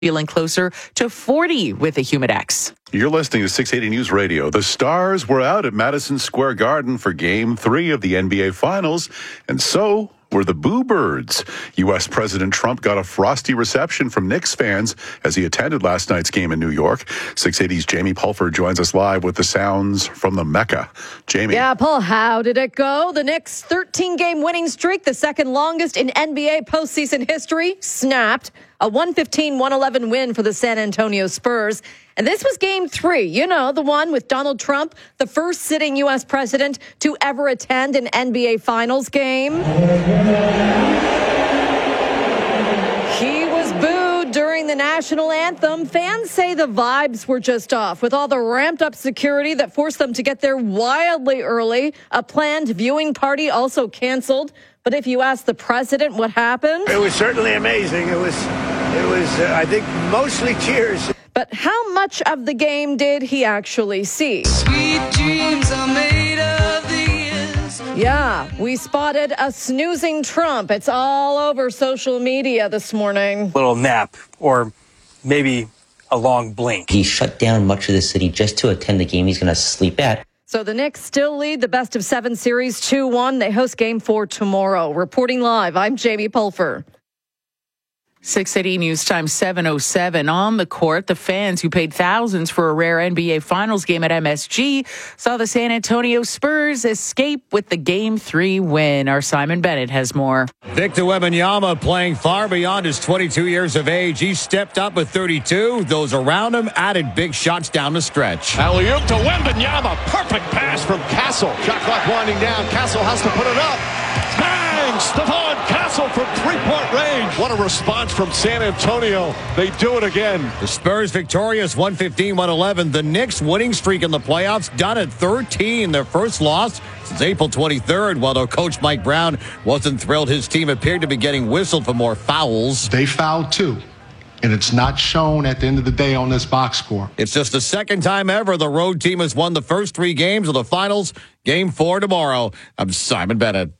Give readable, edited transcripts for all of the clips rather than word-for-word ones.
feeling closer to 40 with a Humidex. You're listening to 680 News Radio. The Stars were out at Madison Square Garden for Game 3 of the NBA Finals, and so were the Boo Birds. U.S. President Trump got a frosty reception from Knicks fans as he attended last night's game in New York. 680's Jamie Pulfer joins us live with the sounds from the Mecca. Jamie. Yeah, Paul, how did it go? The Knicks' 13-game winning streak, the second longest in NBA postseason history, snapped. A 115-111 win for the San Antonio Spurs. And this was Game 3, you know, the one with Donald Trump, the first sitting U.S. president to ever attend an NBA Finals game. He was booed during the national anthem. Fans say the vibes were just off, with all the ramped-up security that forced them to get there wildly early. A planned viewing party also canceled. But if you ask the president what happened... It was certainly amazing. It was, I think, mostly cheers. But how much of the game did he actually see? Sweet dreams are made of these. Yeah, we spotted a snoozing Trump. It's all over social media this morning. Little nap, or maybe a long blink. He shut down much of the city just to attend the game he's going to sleep at. So the Knicks still lead the best-of-7 series 2-1. They host Game 4 tomorrow. Reporting live, I'm Jamie Pulfer. 680 News Time 7:07. On the court, the fans who paid thousands for a rare NBA Finals game at MSG saw the San Antonio Spurs escape with the Game 3 win. Our Simon Bennett has more. Victor Wembanyama playing far beyond his 22 years of age. He stepped up with 32. Those around him added big shots down the stretch. Alley-oop to Wembanyama. Perfect pass from Castle. Shot clock winding down. Castle has to put it up. Bang! Stephon Castle from three-point range. What a response from San Antonio. They do it again. The Spurs victorious 115-111. The Knicks winning streak in the playoffs done at 13. Their first loss since April 23rd. While their coach Mike Brown wasn't thrilled, his team appeared to be getting whistled for more fouls. They fouled too. And it's not shown at the end of the day on this box score. It's just the second time ever the road team has won the first 3 games of the finals. Game 4 tomorrow. I'm Simon Bennett.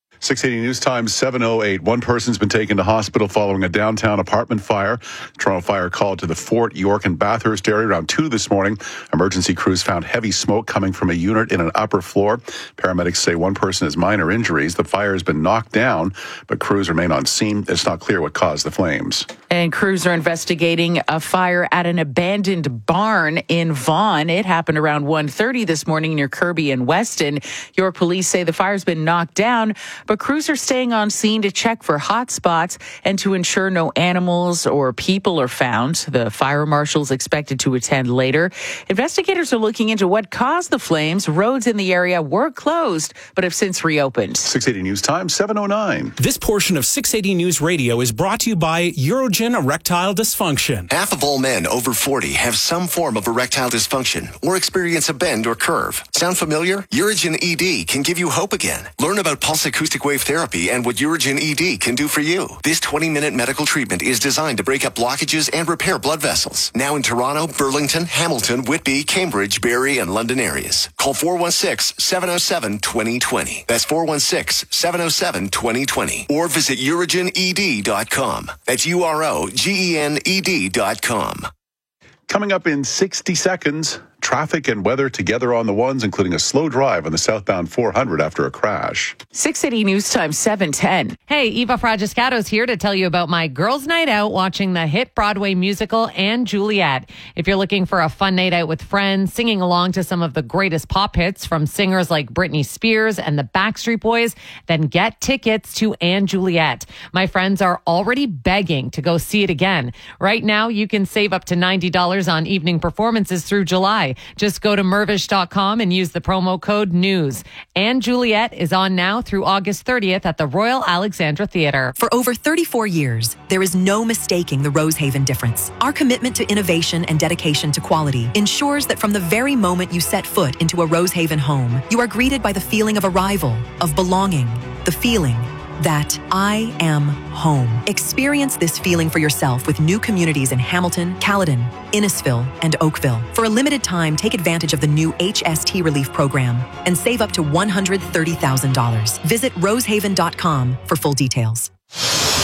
680 News Time 7:08. One person's been taken to hospital following a downtown apartment fire. Toronto Fire called to the Fort, York, and Bathurst area around 2 this morning. Emergency crews found heavy smoke coming from a unit in an upper floor. Paramedics say one person has minor injuries. The fire has been knocked down, but crews remain on scene. It's not clear what caused the flames. And crews are investigating a fire at an abandoned barn in Vaughan. It happened around 1:30 this morning near Kirby and Weston. York police say the fire's been knocked down, but crews are staying on scene to check for hot spots and to ensure no animals or people are found. The fire marshal is expected to attend later. Investigators are looking into what caused the flames. Roads in the area were closed, but have since reopened. 680 News Time 7:09. This portion of 680 News Radio is brought to you by Urogen Erectile Dysfunction. Half of all men over 40 have some form of erectile dysfunction or experience a bend or curve. Sound familiar? Urogen ED can give you hope again. Learn about pulse acoustic wave therapy and what Urogen ED can do for you. This 20-minute medical treatment is designed to break up blockages and repair blood vessels. Now in Toronto, Burlington, Hamilton, Whitby, Cambridge, Barrie, and London areas. Call 416-707-2020. That's 416-707-2020. Or visit urogened.com. That's UROGENED.com. Coming up in 60 seconds, traffic and weather together on the ones, including a slow drive on the southbound 400 after a crash. 680 News Time 7:10. Hey, Eva Fragiscato's here to tell you about my girls' night out watching the hit Broadway musical Anne Juliet. If you're looking for a fun night out with friends, singing along to some of the greatest pop hits from singers like Britney Spears and the Backstreet Boys, then get tickets to Anne Juliet. My friends are already begging to go see it again. Right now, you can save up to $90 on evening performances through July. Just go to Mirvish.com and use the promo code NEWS. Anne Juliet is on now through August 30th at the Royal Alexandra Theatre. For over 34 years, there is no mistaking the Rosehaven difference. Our commitment to innovation and dedication to quality ensures that from the very moment you set foot into a Rosehaven home, you are greeted by the feeling of arrival, of belonging, the feeling that I am home. Experience this feeling for yourself with new communities in Hamilton, Caledon, Innisfil, and Oakville. For a limited time, take advantage of the new HST Relief Program and save up to $130,000. Visit rosehaven.com for full details.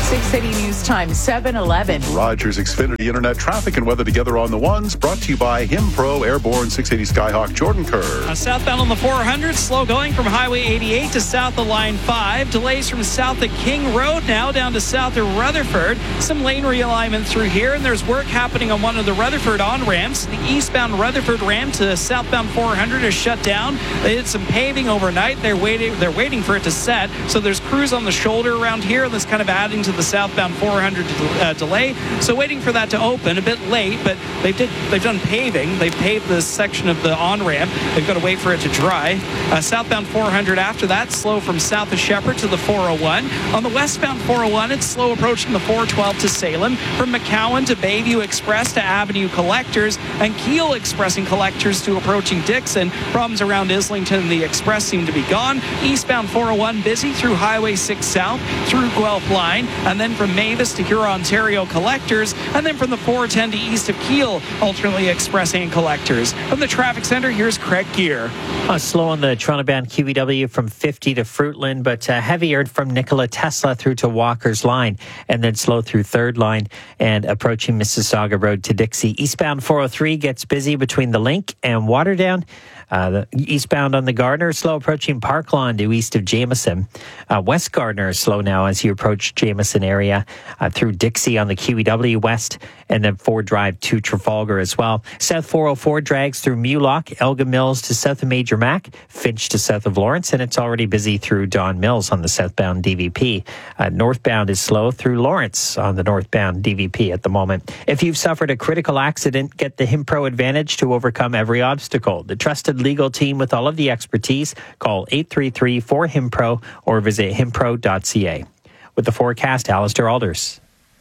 680 News Time, 7:11. Rogers Xfinity Internet traffic and weather together on the ones. Brought to you by Himpro Airborne 680 Skyhawk Jordan Kerr. Southbound on the 400, slow going from Highway 88 to south of Line 5. Delays from south of King Road now down to south of Rutherford. Some lane realignment through here, and there's work happening on one of the Rutherford on-ramps. The eastbound Rutherford ramp to southbound 400 is shut down. They did some paving overnight. They're waiting for it to set. So there's crews on the shoulder around here, and that's kind of adding to the southbound 400 delay. So waiting for that to open. A bit late, but they've done paving. They've paved this section of the on-ramp. They've got to wait for it to dry. Southbound 400 after that, slow from south of Shepherd to the 401. On the westbound 401, it's slow approaching the 412 to Salem. From McCowan to Bayview Express to Avenue Collectors, and Keele Expressing Collectors to approaching Dixon. Problems around Islington, the Express seem to be gone. Eastbound 401 busy through Highway 6 South, through Guelph Line, and then from Mavis to Huron-Ontario Collectors, and then from the 410 to east of Keele, alternately Express and Collectors. From the traffic center, here's Craig Gear. Slow on the Toronto-bound QEW from 50 to Fruitland, but heavier from Nikola Tesla through to Walker's Line, and then slow through Third Line and approaching Mississauga Road to Dixie. Eastbound 403 gets busy between the Link and Waterdown. The eastbound on the Gardner, slow approaching Park Lawn to east of Jameson. West Gardner is slow now as you approach Jameson area through Dixie on the QEW West, and then Ford Drive to Trafalgar as well. South 404 drags through Mulock, Elgin Mills to south of Major Mac, Finch to south of Lawrence, and it's already busy through Don Mills on the southbound DVP. Northbound is slow through Lawrence on the northbound DVP at the moment. If you've suffered a critical accident, get the Himpro Advantage to overcome every obstacle. The trusted legal team with all of the expertise. Call 833-4HIMPRO or visit himpro.ca. With the forecast, Alistair Alders.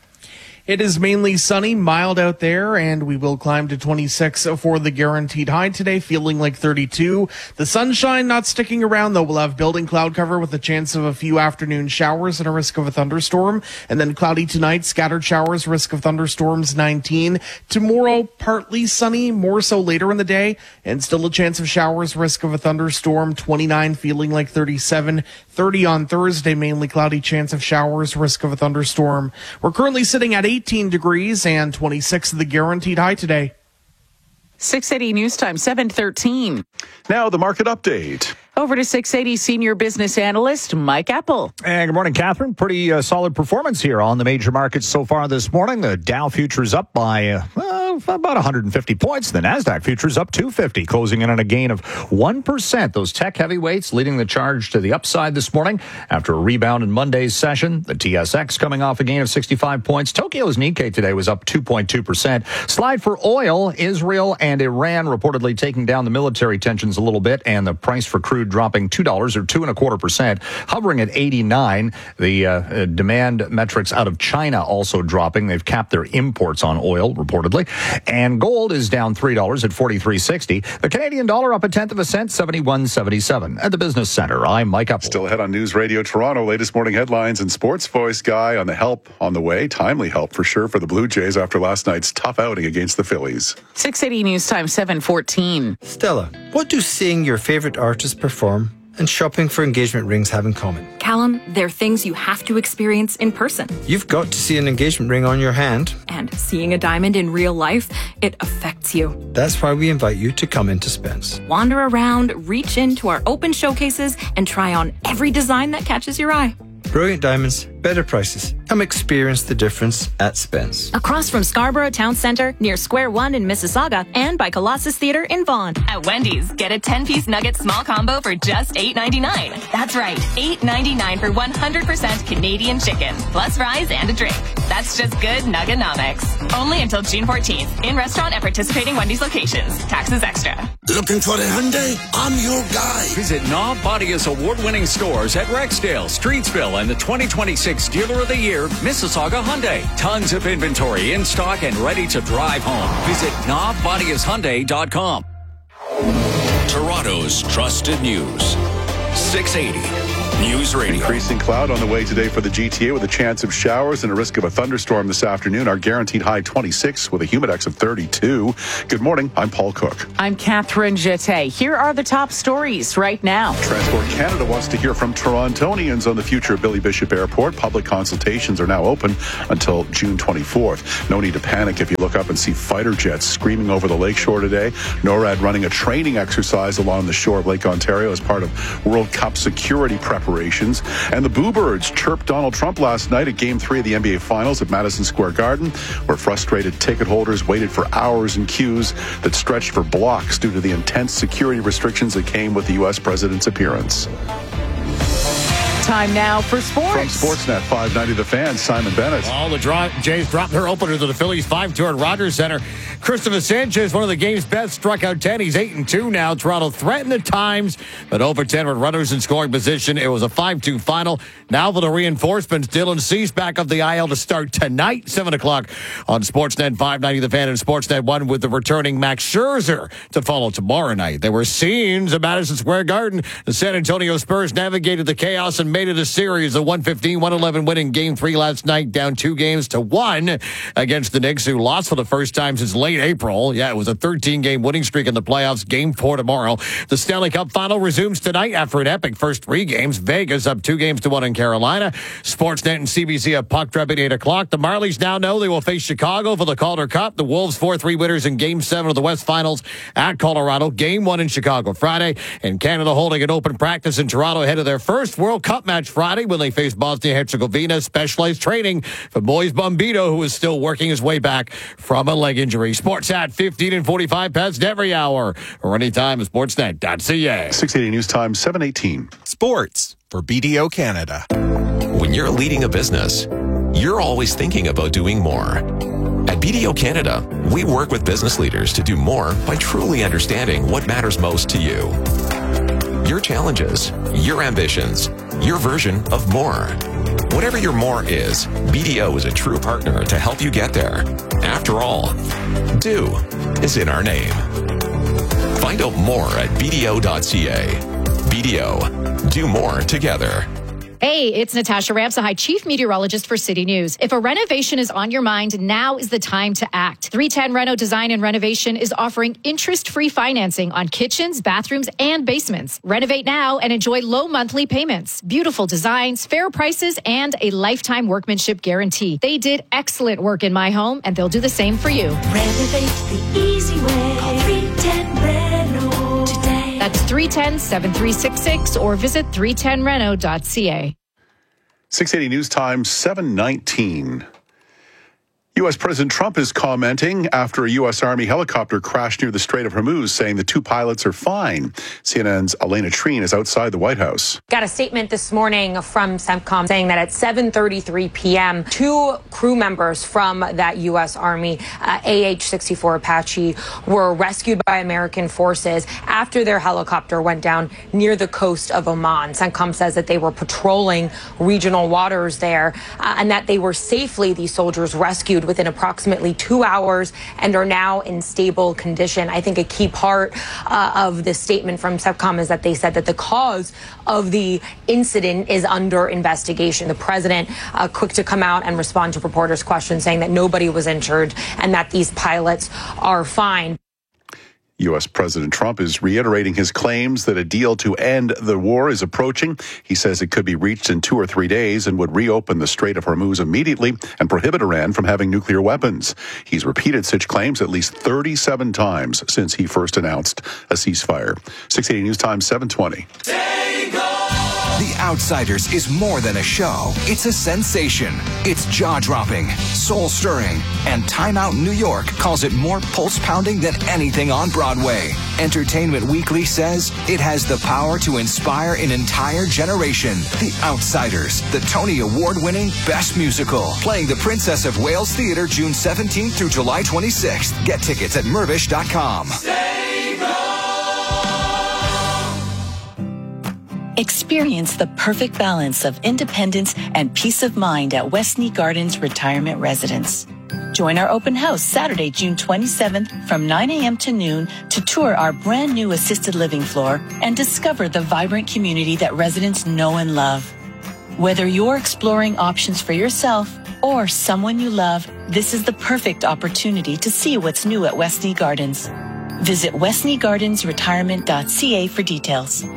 It is mainly sunny, mild out there, and we will climb to 26 for the guaranteed high today, feeling like 32. The sunshine not sticking around, though. We'll have building cloud cover with a chance of a few afternoon showers and a risk of a thunderstorm. And then cloudy tonight, scattered showers, risk of thunderstorms 19. Tomorrow, partly sunny, more so later in the day, and still a chance of showers, risk of a thunderstorm 29, feeling like 37. 30 on Thursday, mainly cloudy, chance of showers, risk of a thunderstorm. We're currently sitting at 18 degrees and 26 the guaranteed high today. 680 News Time, 7:13. Now the market update. Over to 680 senior business analyst Mike Apple. And good morning, Catherine. Pretty solid performance here on the major markets so far this morning. The Dow futures up by about 150 points. The NASDAQ futures up 250, closing in on a gain of 1%. Those tech heavyweights leading the charge to the upside this morning after a rebound in Monday's session. The TSX coming off a gain of 65 points. Tokyo's Nikkei today was up 2.2%. Slide for oil. Israel and Iran reportedly taking down the military tensions a little bit, and the price for crude dropping $2 or 2.25%, hovering at 89. The demand metrics out of China also dropping. They've capped their imports on oil, reportedly. And gold is down $3 at $43.60. The Canadian dollar up a tenth of a cent, 71.77. At the Business Center, I'm Mike Apple. Still ahead on News Radio Toronto. Latest morning headlines and sports voice guy on the help on the way. Timely help for sure for the Blue Jays after last night's tough outing against the Phillies. 680 News Time, 7:14. Stella, what do seeing your favorite artist perform and shopping for engagement rings have in common? Callum, they're things you have to experience in person. You've got to see an engagement ring on your hand. And seeing a diamond in real life, it affects you. That's why we invite you to come into Spence. Wander around, reach into our open showcases, and try on every design that catches your eye. Brilliant diamonds, better prices. Come experience the difference at Spence. Across from Scarborough Town Centre, near Square One in Mississauga, and by Colossus Theatre in Vaughan. At Wendy's, get a 10-piece nugget small combo for just $8.99. That's right, $8.99 for 100% Canadian chicken, plus fries and a drink. That's just good Nuggenomics. Only until June 14th, in restaurant at participating Wendy's locations. Taxes extra. Looking for a Hyundai? I'm your guy. Visit Knob Body's award-winning stores at Rexdale, Streetsville, and the 2026 Dealer of the Year, Mississauga Hyundai. Tons of inventory in stock and ready to drive home. Visit knobbodyishyundai.com. Toronto's trusted news. 680 News Radio. Increasing cloud on the way today for the GTA with a chance of showers and a risk of a thunderstorm this afternoon. Our guaranteed high 26 with a humidex of 32. Good morning. I'm Paul Cook. I'm Catherine Jeté. Here are the top stories right now. Transport Canada wants to hear from Torontonians on the future of Billy Bishop Airport. Public consultations are now open until June 24th. No need to panic if you look up and see fighter jets screaming over the lakeshore today. NORAD running a training exercise along the shore of Lake Ontario as part of World Cup security preparations. And the Boo Birds chirped Donald Trump last night at Game 3 of the NBA Finals at Madison Square Garden, where frustrated ticket holders waited for hours in queues that stretched for blocks due to the intense security restrictions that came with the U.S. president's appearance. Time now for sports. From Sportsnet 590 The Fan, Simon Bennett. Oh, the Jays dropped their opener to the Phillies 5-2 at Rogers Center. Christopher Sanchez, one of the game's best, struck out 10. He's 8-2 now. Toronto threatened at times, but over 10 with runners in scoring position. It was a 5-2 final. Now for the reinforcements, Dylan Cease back up the IL to start tonight, 7 o'clock on Sportsnet 590 The Fan and Sportsnet 1 with the returning Max Scherzer to follow tomorrow night. There were scenes at Madison Square Garden. The San Antonio Spurs navigated the chaos and made it a series. A 115-111 win in Game 3 last night, down 2-1 against the Knicks, who lost for the first time since late April. Yeah, it was a 13-game winning streak in the playoffs. Game 4 tomorrow. The Stanley Cup Final resumes tonight after an epic first 3 games. Vegas up 2-1 in Carolina. Sportsnet and CBC have puck drop at 8 o'clock. The Marlies now know they will face Chicago for the Calder Cup. The Wolves 4-3 winners in Game 7 of the West Finals at Colorado. Game 1 in Chicago Friday. And Canada holding an open practice in Toronto ahead of their first World Cup match Friday when they face Bosnia-Herzegovina. Specialized training for Moise Bombito, who is still working his way back from a leg injury. Sports at 15 and 45 past every hour or anytime at sportsnet.ca. 680 News Time, 7:18. Sports for BDO Canada. When you're leading a business, you're always thinking about doing more. At BDO Canada, we work with business leaders to do more by truly understanding what matters most to you. Your challenges, your ambitions, your version of more. Whatever your more is, BDO is a true partner to help you get there. After all, do is in our name. Find out more at BDO.ca. BDO, do more together. Hey, it's Natasha Ramsahai, Chief Meteorologist for City News. If a renovation is on your mind, now is the time to act. 310 Reno Design and Renovation is offering interest-free financing on kitchens, bathrooms, and basements. Renovate now and enjoy low monthly payments, beautiful designs, fair prices, and a lifetime workmanship guarantee. They did excellent work in my home, and they'll do the same for you. Renovate the easy way. Call 310 Reno today. That's 310-7366 or visit 310reno.ca. 680 News Time, 7:19. U.S. President Trump is commenting after a U.S. Army helicopter crashed near the Strait of Hormuz, saying the 2 pilots are fine. CNN's Elena Treen is outside the White House. Got a statement this morning from CENTCOM saying that at 7:33 p.m., 2 crew members from that U.S. Army AH-64 Apache were rescued by American forces after their helicopter went down near the coast of Oman. CENTCOM says that they were patrolling regional waters there and that they were safely, these soldiers, rescued within approximately 2 hours and are now in stable condition. I think a key part of the statement from CENTCOM is that they said that the cause of the incident is under investigation. The president quick to come out and respond to reporters' questions, saying that nobody was injured and that these pilots are fine. U.S. President Trump is reiterating his claims that a deal to end the war is approaching. He says it could be reached in 2 or 3 days and would reopen the Strait of Hormuz immediately and prohibit Iran from having nuclear weapons. He's repeated such claims at least 37 times since he first announced a ceasefire. 680 News Time, 7:20. The Outsiders is more than a show. It's a sensation. It's jaw-dropping, soul-stirring, and Time Out New York calls it more pulse-pounding than anything on Broadway. Entertainment Weekly says it has the power to inspire an entire generation. The Outsiders, the Tony Award-winning Best Musical, playing the Princess of Wales Theatre June 17th through July 26th. Get tickets at Mirvish.com. Experience the perfect balance of independence and peace of mind at Westney Gardens Retirement Residence. Join our open house Saturday, June 27th from 9 a.m. to noon to tour our brand new assisted living floor and discover the vibrant community that residents know and love. Whether you're exploring options for yourself or someone you love, this is the perfect opportunity to see what's new at Westney Gardens. Visit westneygardensretirement.ca for details.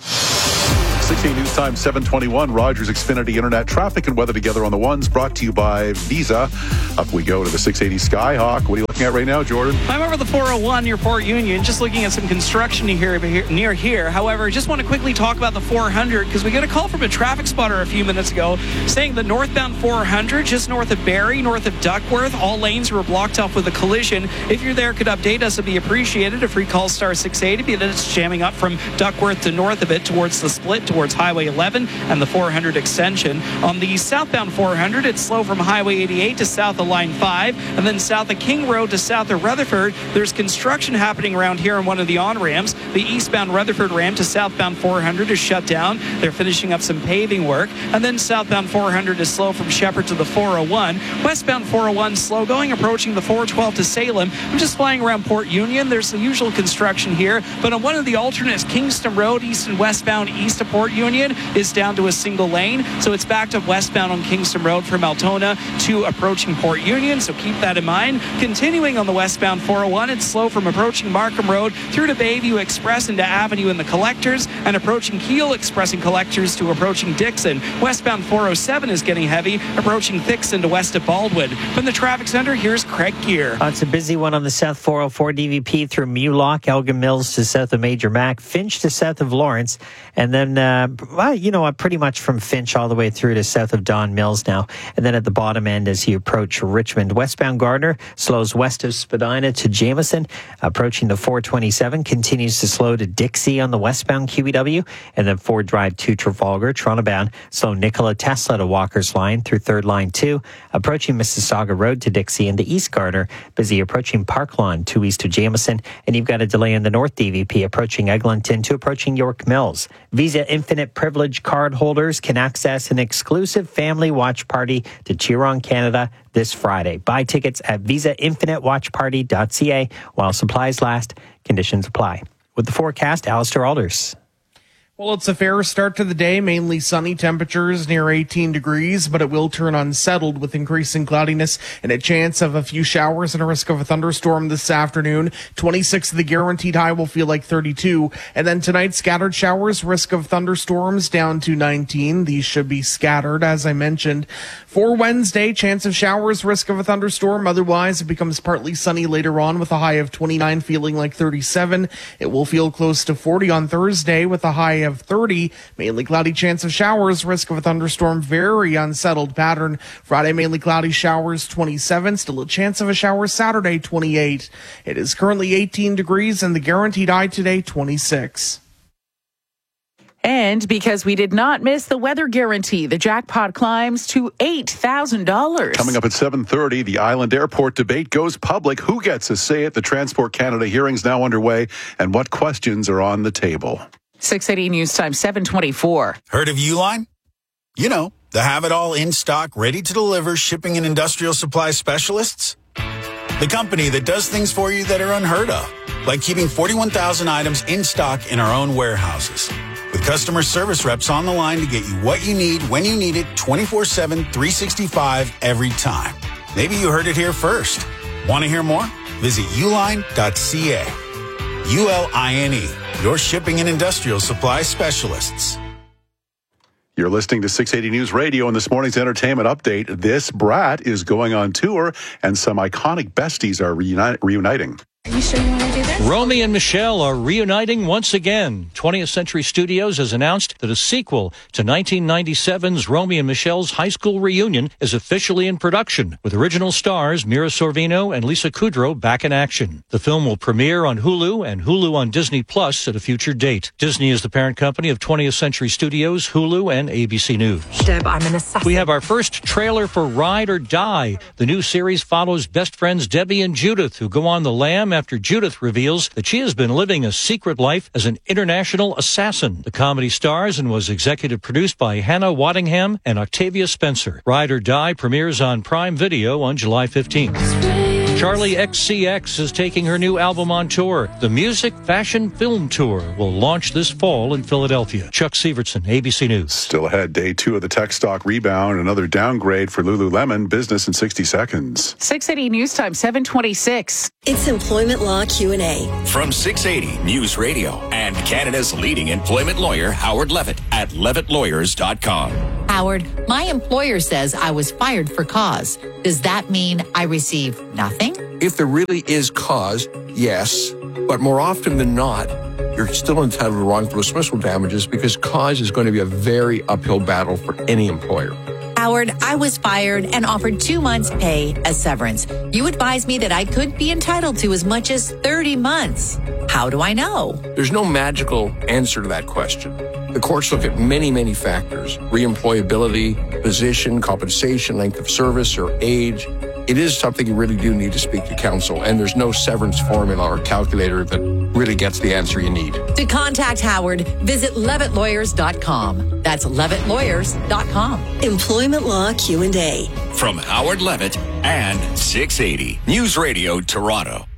680 News Time, 7:21. Rogers Xfinity Internet traffic and weather together on the ones, brought to you by Visa. Up we go to the 680 Skyhawk. What are you looking at right now, Jordan? I'm over the 401 near Port Union, just looking at some construction near here. However, I just want to quickly talk about the 400 because we got a call from a traffic spotter a few minutes ago saying the northbound 400, just north of Barrie, north of Duckworth, all lanes were blocked off with a collision. If you're there, could update us, it'd be appreciated. A free call star 680, be that it's jamming up from Duckworth to north of it towards the split, towards Highway 11 and the 400 extension. On the southbound 400, it's slow from Highway 88 to south of Line 5, and then south of King Road to south of Rutherford. There's construction happening around here on one of the on-ramps. The eastbound Rutherford ramp to southbound 400 is shut down. They're finishing up some paving work. And then southbound 400 is slow from Shepherd to the 401. Westbound 401 slow going, approaching the 412 to Salem. I'm just flying around Port Union. There's the usual construction here, but on one of the alternates, Kingston Road, east and westbound east of Port Union, is down to a single lane. So it's backed up westbound on Kingston Road from Altona to approaching Port Union. So keep that in mind. Continuing on the westbound 401, it's slow from approaching Markham Road through to Bayview Express into Avenue and the Collectors, and approaching Keele Express and Collectors to approaching Dixon. Westbound 407 is getting heavy, approaching Thixon to west of Baldwin. From the traffic center, here's Craig Gear. It's a busy one on the South 404 DVP through Mulock, Elgin Mills to south of Major Mac, Finch to south of Lawrence, and then, pretty much from Finch all the way through to south of Don Mills now. And then at the bottom end, as you approach Richmond, westbound Gardner slows west of Spadina to Jameson, approaching the 427, continues to slow to Dixie on the westbound QEW, and then Ford Drive to Trafalgar, Toronto bound, slow Nikola Tesla to Walker's Line through Third Line 2, approaching Mississauga Road to Dixie into East Gardner, busy approaching Park Lawn to east of Jameson, and you've got a delay in the North DVP approaching Eglinton to approaching York Mills. Visa Infinite Privilege card holders can access an exclusive family watch party to cheer on Canada this Friday. Buy tickets at visainfinitewatchparty.ca while supplies last. Conditions apply. With the forecast, Alistair Alders. Well, it's a fair start to the day, mainly sunny temperatures near 18 degrees, but it will turn unsettled with increasing cloudiness and a chance of a few showers and a risk of a thunderstorm this afternoon. 26, the guaranteed high will feel like 32. And then tonight, scattered showers, risk of thunderstorms down to 19. These should be scattered, as I mentioned. For Wednesday, chance of showers, risk of a thunderstorm. Otherwise, it becomes partly sunny later on with a high of 29, feeling like 37. It will feel close to 40 on Thursday with a high of 30. Mainly cloudy, chance of showers, risk of a thunderstorm, very unsettled pattern. Friday, mainly cloudy, showers, 27. Still a chance of a shower Saturday, 28. It is currently 18 degrees and the guaranteed high today, 26. And because we did not miss the weather guarantee, the jackpot climbs to $8,000. Coming up at 7:30, the Island Airport debate goes public. Who gets a say at the Transport Canada hearings now underway, and what questions are on the table? 680 News Time, 724. Heard of Uline? You know, the have-it-all in-stock, ready-to-deliver shipping and industrial supply specialists? The company that does things for you that are unheard of, like keeping 41,000 items in stock in our own warehouses. With customer service reps on the line to get you what you need, when you need it, 24/7, 365, every time. Maybe you heard it here first. Want to hear more? Visit uline.ca. ULINE, your shipping and industrial supply specialists. You're listening to 680 News Radio, and this morning's entertainment update. This brat is going on tour, and some iconic besties are reuniting. Are you sure you want to do this? Romy and Michelle are reuniting once again. 20th Century Studios has announced that a sequel to 1997's Romy and Michelle's high school reunion is officially in production, with original stars Mira Sorvino and Lisa Kudrow back in action. The film will premiere on Hulu and Hulu on Disney Plus at a future date. Disney is the parent company of 20th Century Studios, Hulu, and ABC News. Deb, I'm an assassin. We have our first trailer for Ride or Die. The new series follows best friends Debbie and Judith, who go on the lam after after Judith reveals that she has been living a secret life as an international assassin. The comedy stars and was executive produced by Hannah Waddingham and Octavia Spencer. Ride or Die premieres on Prime Video on July 15th. Charlie XCX is taking her new album on tour. The Music Fashion Film Tour will launch this fall in Philadelphia. Chuck Severson, ABC News. Still ahead, day 2 of the tech stock rebound. Another downgrade for Lululemon. Business in 60 seconds. 680 News Time, 7:26. It's Employment Law Q&A. From 680 News Radio and Canada's leading employment lawyer, Howard Levitt, at levittlawyers.com. Howard, my employer says I was fired for cause. Does that mean I receive nothing? If there really is cause, yes. But more often than not, you're still entitled to wrongful dismissal damages because cause is going to be a very uphill battle for any employer. Howard, I was fired and offered 2 months' pay as severance. You advised me that I could be entitled to as much as 30 months. How do I know? There's no magical answer to that question. The courts look at many, many factors: reemployability, position, compensation, length of service, or age. It is something you really do need to speak to counsel, and there's no severance formula or calculator that really gets the answer you need. To contact Howard, visit levittlawyers.com. That's levittlawyers.com. Employment Law Q&A. From Howard Levitt and 680 News Radio Toronto.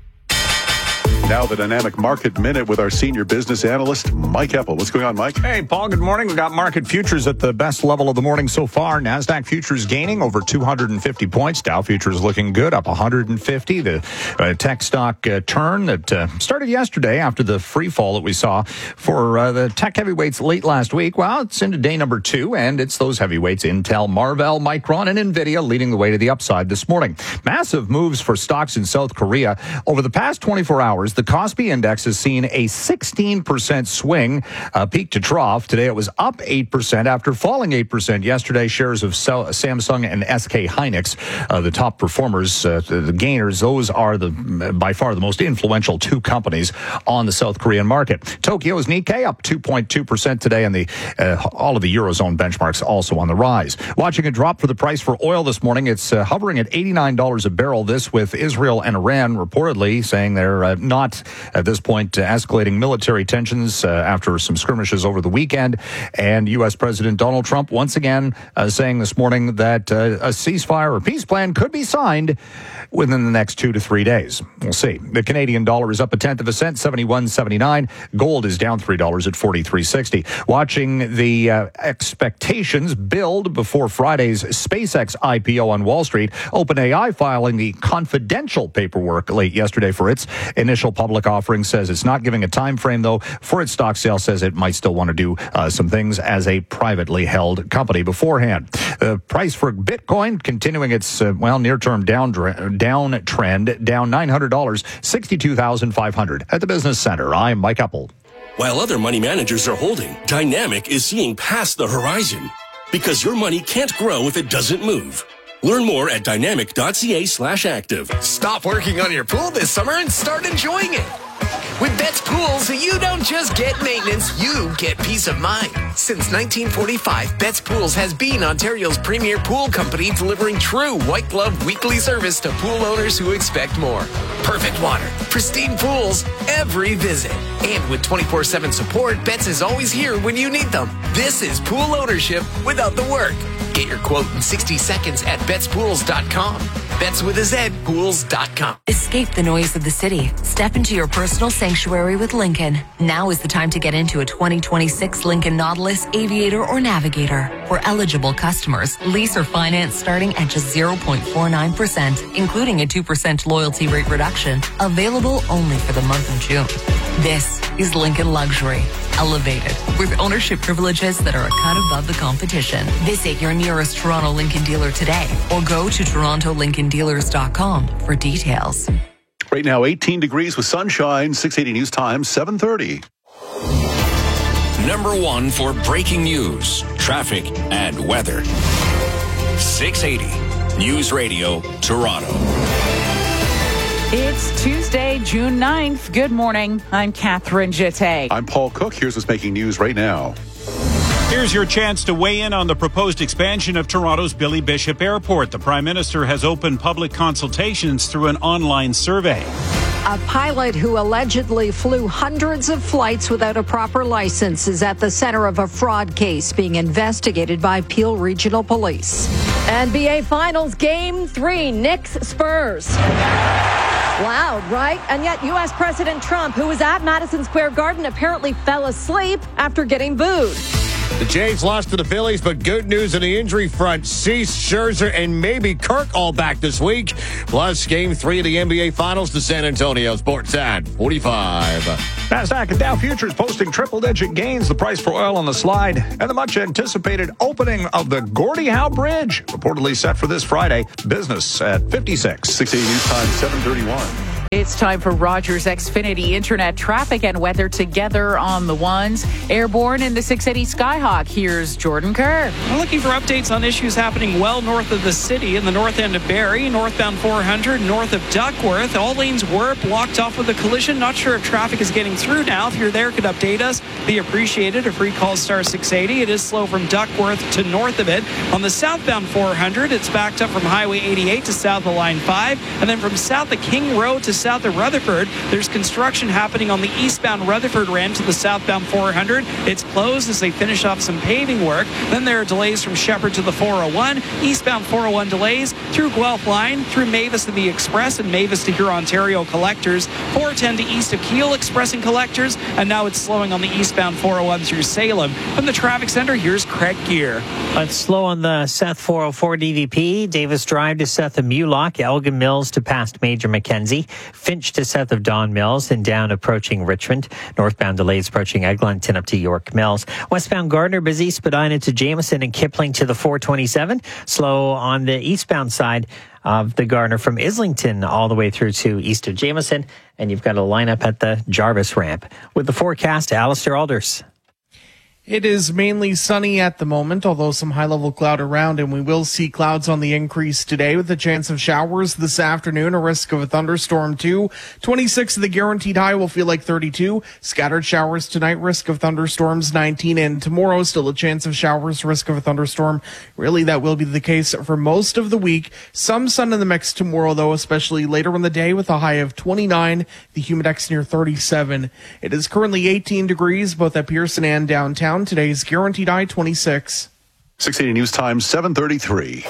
Now the Dynamic Market Minute with our senior business analyst, Mike Eppel. What's going on, Mike? Hey, Paul, good morning. We've got market futures at the best level of the morning so far. NASDAQ futures gaining over 250 points. Dow futures looking good, up 150. The tech stock turn that started yesterday after the free fall that we saw for the tech heavyweights late last week. Well, it's into day number 2, and it's those heavyweights, Intel, Marvell, Micron, and NVIDIA leading the way to the upside this morning. Massive moves for stocks in South Korea. Over the past 24 hours, the Kospi Index has seen a 16% swing, peak to trough. Today it was up 8% after falling 8% yesterday. Shares of Samsung and SK Hynix, the top performers, the gainers, those are by far the most influential 2 companies on the South Korean market. Tokyo's Nikkei up 2.2% today, and all of the Eurozone benchmarks also on the rise. Watching a drop for the price for oil this morning. It's hovering at $89 a barrel. This with Israel and Iran reportedly saying they're not at this point escalating military tensions after some skirmishes over the weekend. And U.S. President Donald Trump once again saying this morning that a ceasefire or peace plan could be signed within the next 2 to 3 days. We'll see. The Canadian dollar is up 1/10 cent, 71.79. Gold is down $3 at 43.60. Watching the expectations build before Friday's SpaceX IPO on Wall Street. OpenAI filing the confidential paperwork late yesterday for its initial public offering. Says it's not giving a time frame, though, for its stock sale. Says it might still want to do some things as a privately held company beforehand. The price for Bitcoin continuing its, near-term downtrend, down $900, 62,500 at the Business Center. I'm Mike Eppel. While other money managers are holding, Dynamic is seeing past the horizon. Because your money can't grow if it doesn't move. Learn more at dynamic.ca/active. Stop working on your pool this summer and start enjoying it. With Betts Pools, you don't just get maintenance, you get peace of mind. Since 1945, Betts Pools has been Ontario's premier pool company, delivering true white glove weekly service to pool owners who expect more. Perfect water, pristine pools, every visit. And with 24/7 support, Betts is always here when you need them. This is pool ownership without the work. Get your quote in 60 seconds at betspools.com. Bets with a Z, pools.com. Escape the noise of the city. Step into your personal sanctuary with Lincoln. Now is the time to get into a 2026 Lincoln Nautilus, Aviator, or Navigator. For eligible customers, lease or finance starting at just 0.49%, including a 2% loyalty rate reduction. Available only for the month of June. This is Lincoln Luxury. Elevated, with ownership privileges that are a cut above the competition. Visit your nearest Toronto Lincoln dealer today or go to torontolincolndealers.com for details. Right now, 18 degrees with sunshine, 680 News Time, 7:30. Number 1 for breaking news, traffic, and weather. 680 News Radio Toronto. It's Tuesday, June 9th. Good morning. I'm Catherine Jeté. I'm Paul Cook. Here's what's making news right now. Here's your chance to weigh in on the proposed expansion of Toronto's Billy Bishop Airport. The Prime Minister has opened public consultations through an online survey. A pilot who allegedly flew hundreds of flights without a proper license is at the center of a fraud case being investigated by Peel Regional Police. NBA Finals Game 3, Knicks-Spurs. Loud, right? And yet U.S. President Trump, who was at Madison Square Garden, apparently fell asleep after getting booed. The Jays lost to the Phillies, but good news on the injury front. Cease, Scherzer, and maybe Kirk all back this week. Plus, Game 3 of the NBA Finals to San Antonio. Sportsnet 45. NASDAQ and Dow futures posting triple-digit gains. The price for oil on the slide. And the much-anticipated opening of the Gordie Howe Bridge, reportedly set for this Friday. Business at 56. 680 News Time, 7:31. It's time for Rogers Xfinity Internet traffic and weather together on the ones. Airborne in the 680 Skyhawk. Here's Jordan Kerr. We're looking for updates on issues happening well north of the city in the north end of Barrie, northbound 400, north of Duckworth. All lanes were blocked off with a collision. Not sure if traffic is getting through now. If you're there, could update us. Be appreciated. A free call star 680. It is slow from Duckworth to north of it. On the southbound 400, it's backed up from Highway 88 to south of Line 5. And then from south of King Road to south of Rutherford, there's construction happening on the eastbound Rutherford end to the southbound 400. It's closed as they finish off some paving work. Then there are delays from Shepherd to the 401. Eastbound 401 delays through Guelph Line, through Mavis to the Express, and Mavis to Huron-Ontario Collectors. 410 to east of Kiel Express and Collectors. And now it's slowing on the eastbound 401 through Salem. From the traffic center, here's Craig Gear. It's slow on the Seth 404 DVP. Davis Drive to south of Mulock. Elgin Mills to past Major Mackenzie. Finch to south of Don Mills and down approaching Richmond. Northbound delays approaching Eglinton up to York Mills. Westbound Gardner busy, Spadina to Jameson and Kipling to the 427. Slow on the eastbound side of the Gardner from Islington all the way through to east of Jameson. And you've got a lineup at the Jarvis ramp. With the forecast, Alistair Alders. It is mainly sunny at the moment, although some high-level cloud around, and we will see clouds on the increase today with a chance of showers this afternoon, a risk of a thunderstorm too. 26 of the guaranteed high will feel like 32. Scattered showers tonight, risk of thunderstorms 19, and tomorrow still a chance of showers, risk of a thunderstorm. Really, that will be the case for most of the week. Some sun in the mix tomorrow, though, especially later in the day with a high of 29, the humidex near 37. It is currently 18 degrees both at Pearson and downtown. Today's guaranteed high 26. 680 News Time, 7:33.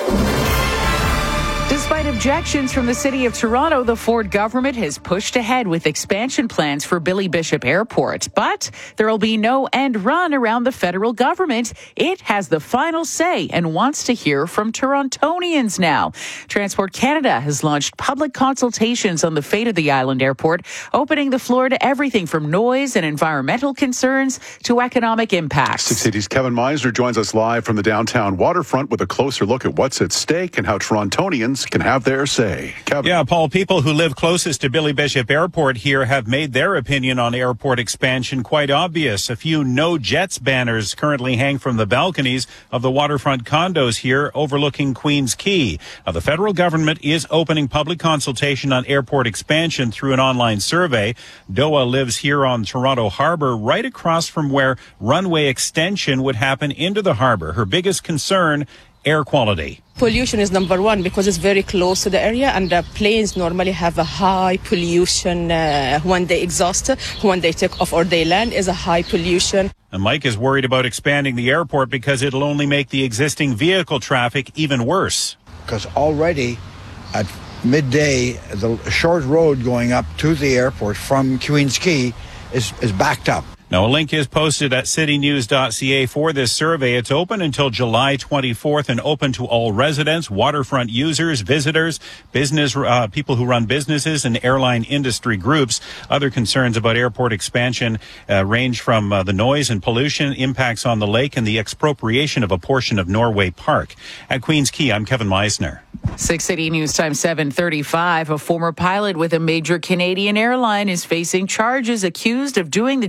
Despite objections from the city of Toronto, the Ford government has pushed ahead with expansion plans for Billy Bishop Airport. But there will be no end run around the federal government. It has the final say and wants to hear from Torontonians now. Transport Canada has launched public consultations on the fate of the island airport, opening the floor to everything from noise and environmental concerns to economic impacts. 680's Kevin Meisner joins us live from the downtown waterfront with a closer look at what's at stake and how Torontonians can have their say. Kevin. Yeah, Paul, people who live closest to Billy Bishop Airport here have made their opinion on airport expansion quite obvious. A few No Jets banners currently hang from the balconies of the waterfront condos here overlooking Queens Quay. Now, the federal government is opening public consultation on airport expansion through an online survey. Doa lives here on Toronto Harbor, right across from where runway extension would happen into the harbor. Her biggest concern, air quality. Pollution is number one because it's very close to the area, and the planes normally have a high pollution when they exhaust, when they take off or they land is a high pollution. And Mike is worried about expanding the airport because it'll only make the existing vehicle traffic even worse. Because already at midday, the short road going up to the airport from Queens Quay is backed up. Now, a link is posted at citynews.ca for this survey. It's open until July 24th and open to all residents, waterfront users, visitors, business people who run businesses, and airline industry groups. Other concerns about airport expansion range from the noise and pollution, impacts on the lake, and the expropriation of a portion of Norway Park. At Queens Quay, I'm Kevin Meisner. 680 News Time 7:35. A former pilot with a major Canadian airline is facing charges accused of doing the job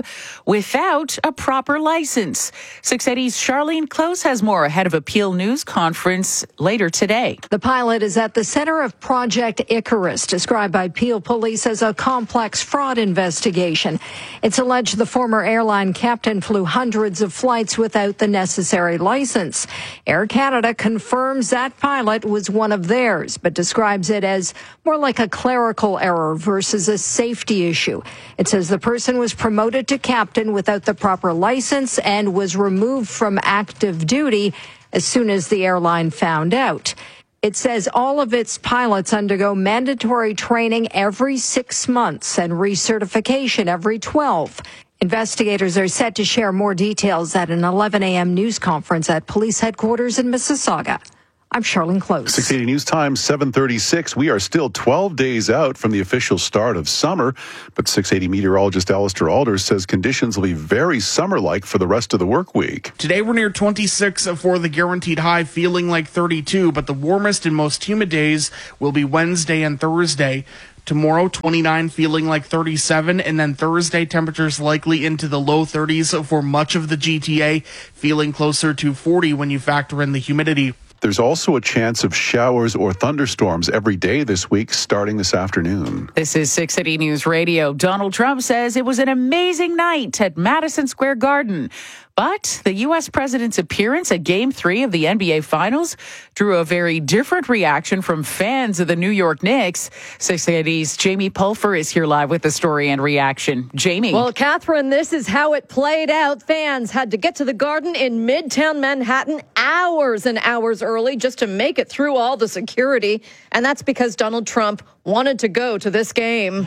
job without a proper license. 680's Charlene Close has more ahead of a Peel News conference later today. The pilot is at the center of Project Icarus, described by Peel Police as a complex fraud investigation. It's alleged the former airline captain flew hundreds of flights without the necessary license. Air Canada confirms that pilot was one of theirs, but describes it as more like a clerical error versus a safety issue. It says the person was promoted to captain without the proper license and was removed from active duty as soon as the airline found out. It says all of its pilots undergo mandatory training every 6 months and recertification every 12. Investigators are set to share more details at an 11 a.m. news conference at police headquarters in Mississauga. I'm Charlene Close. 680 News Time, 7:36. We are still 12 days out from the official start of summer, but 680 meteorologist Alistair Alders says conditions will be very summer-like for the rest of the work week. Today we're near 26 for the guaranteed high, feeling like 32, but the warmest and most humid days will be Wednesday and Thursday. Tomorrow, 29, feeling like 37, and then Thursday, temperatures likely into the low 30s for much of the GTA, feeling closer to 40 when you factor in the humidity. There's also a chance of showers or thunderstorms every day this week, starting this afternoon. This is 680 News Radio. Donald Trump says it was an amazing night at Madison Square Garden. But the U.S. president's appearance at Game 3 of the NBA Finals drew a very different reaction from fans of the New York Knicks. 680's Jamie Pulfer is here live with the story and reaction. Jamie. Well, Catherine, this is how it played out. Fans had to get to the Garden in Midtown Manhattan hours and hours early just to make it through all the security. And that's because Donald Trump wanted to go to this game.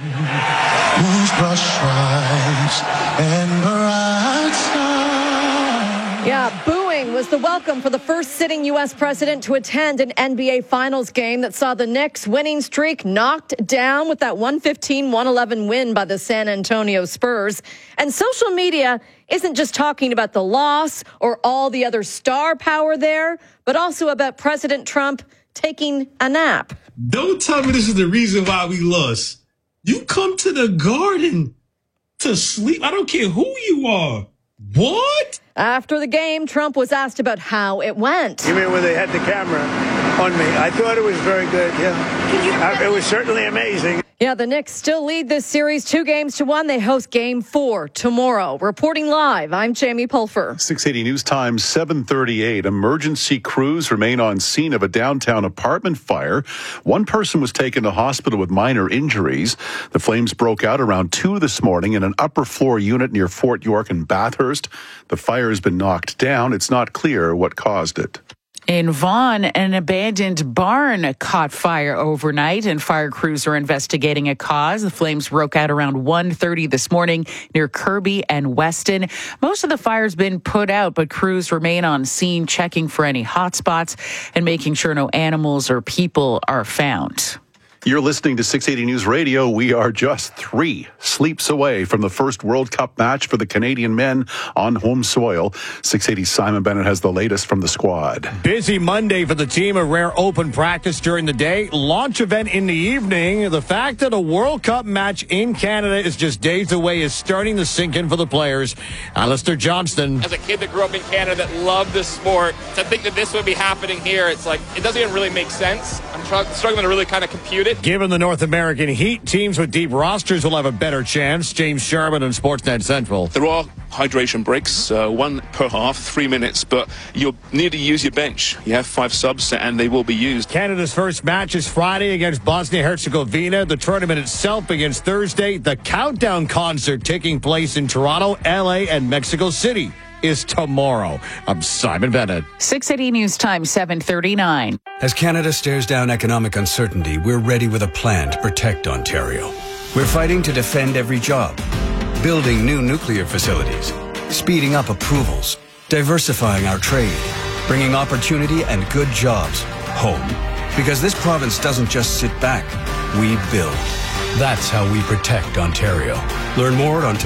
Yeah, booing was the welcome for the first sitting U.S. president to attend an NBA Finals game that saw the Knicks winning streak knocked down with that 115-111 win by the San Antonio Spurs. And social media isn't just talking about the loss or all the other star power there, but also about President Trump taking a nap. Don't tell me this is the reason why we lost. You come to the Garden to sleep. I don't care who you are. What? After the game, Trump was asked about how it went. You mean when they had the camera on me? I thought it was very good, yeah. It was certainly amazing. Yeah, the Knicks still lead this series 2-1. They host Game 4 tomorrow. Reporting live, I'm Jamie Pulfer. 680 News Time, 7:38. Emergency crews remain on scene of a downtown apartment fire. One person was taken to hospital with minor injuries. The flames broke out around 2 this morning in an upper floor unit near Fort York and Bathurst. The fire has been knocked down. It's not clear what caused it. In Vaughan, an abandoned barn caught fire overnight, and fire crews are investigating a cause. The flames broke out around 1:30 this morning near Kirby and Weston. Most of the fire's been put out, but crews remain on scene checking for any hot spots and making sure no animals or people are found. You're listening to 680 News Radio. We are just 3 sleeps away from the first World Cup match for the Canadian men on home soil. 680 Simon Bennett has the latest from the squad. Busy Monday for the team. A rare open practice during the day. Launch event in the evening. The fact that a World Cup match in Canada is just days away is starting to sink in for the players. Alistair Johnston. As a kid that grew up in Canada that loved this sport, to think that this would be happening here, it's like, it doesn't even really make sense. I'm struggling to really kind of compute it. Given the North American heat, teams with deep rosters will have a better chance. James Sharman on Sportsnet Central. There are hydration breaks, 1 per half, 3 minutes, but you'll need to use your bench. You have 5 subs, and they will be used. Canada's first match is Friday against Bosnia-Herzegovina. The tournament itself begins Thursday. The countdown concert taking place in Toronto, LA, and Mexico City is tomorrow. I'm Simon Bennett. 680 News Time, 7:39. As Canada stares down economic uncertainty, we're ready with a plan to protect Ontario. We're fighting to defend every job, building new nuclear facilities, speeding up approvals, diversifying our trade, bringing opportunity and good jobs home. Because this province doesn't just sit back, we build. That's how we protect Ontario. Learn more at